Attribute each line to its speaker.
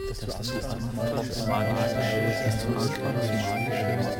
Speaker 1: dass du anfängst, mal was Magisches zu machen.